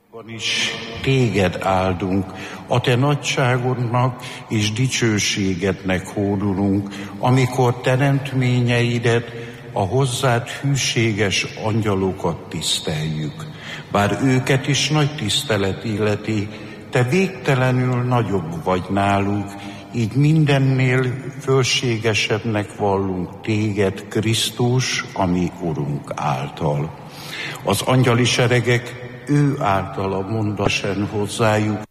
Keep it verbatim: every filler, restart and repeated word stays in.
is téged áldunk, a te nagyságodnak és dicsőségednek hódulunk, amikor teremtményeidet, a hozzád hűséges angyalokat tiszteljük. Bár őket is nagy tisztelet illeti, te végtelenül nagyobb vagy náluk, így mindennél fölségesebbnek vallunk téged, Krisztus, a mi Urunk által. Az angyali seregek ő általa mondasen hozzájuk,